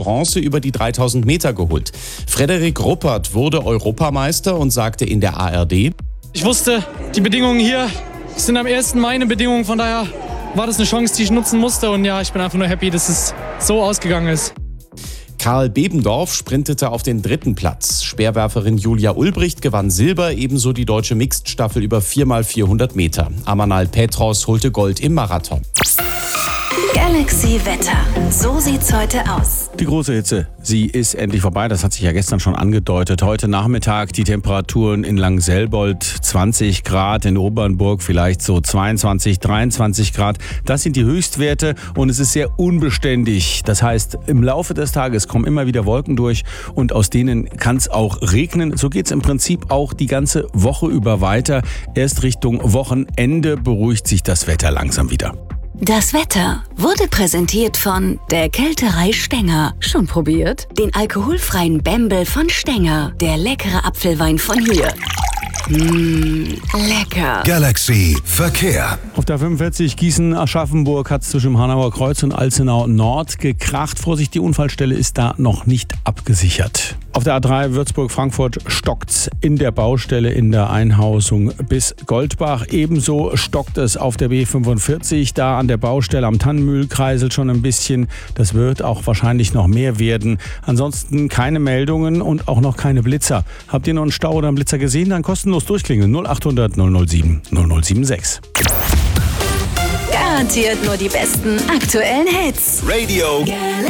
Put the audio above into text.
Bronze über die 3000 Meter geholt. Frederik Ruppert wurde Europameister und sagte in der ARD: Ich wusste, die Bedingungen hier sind am 1. meine Bedingungen, von daher war das eine Chance, die ich nutzen musste. Und ja, ich bin einfach nur happy, dass es so ausgegangen ist. Karl Bebendorf sprintete auf den 3. Platz. Speerwerferin Julia Ulbricht gewann Silber, ebenso die deutsche Mixed-Staffel über 4x400 Meter. Amanal Petros holte Gold im Marathon. Galaxy Wetter. So sieht's heute aus. Die große Hitze, sie ist endlich vorbei. Das hat sich ja gestern schon angedeutet. Heute Nachmittag die Temperaturen in Langselbold 20 Grad, in Obernburg vielleicht so 22, 23 Grad. Das sind die Höchstwerte und es ist sehr unbeständig. Das heißt, im Laufe des Tages kommen immer wieder Wolken durch und aus denen kann es auch regnen. So geht es im Prinzip auch die ganze Woche über weiter. Erst Richtung Wochenende beruhigt sich das Wetter langsam wieder. Das Wetter wurde präsentiert von der Kälterei Stenger. Schon probiert? Den alkoholfreien Bembel von Stenger. Der leckere Apfelwein von hier. Lecker. Galaxy Verkehr. Auf der 45 Gießen-Aschaffenburg hat es zwischen Hanauer Kreuz und Alzenau Nord gekracht. Vorsicht, die Unfallstelle ist da noch nicht abgesichert. Auf der A3 Würzburg-Frankfurt stockt's in der Baustelle in der Einhausung bis Goldbach. Ebenso stockt es auf der B45, da an der Baustelle am Tannenmühlkreisel schon ein bisschen. Das wird auch wahrscheinlich noch mehr werden. Ansonsten keine Meldungen und auch noch keine Blitzer. Habt ihr noch einen Stau oder einen Blitzer gesehen? Dann kostenlos durchklingeln 0800 007 0076. Garantiert nur die besten aktuellen Hits. Radio Galaxy.